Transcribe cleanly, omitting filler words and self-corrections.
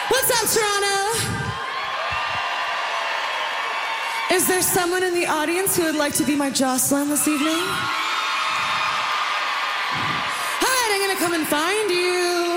What's up, Toronto? Is there someone in the audience who would like to be my Jocelyn this evening? All right, I'm gonna come and find you.